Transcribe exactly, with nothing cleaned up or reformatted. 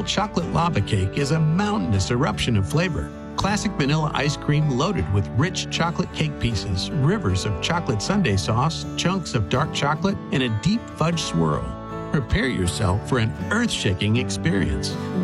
Chocolate lava cake is a mountainous eruption of flavor. Classic vanilla ice cream loaded with rich chocolate cake pieces, rivers of chocolate sundae sauce, chunks of dark chocolate, and a deep fudge swirl. Prepare yourself for an earth-shaking experience.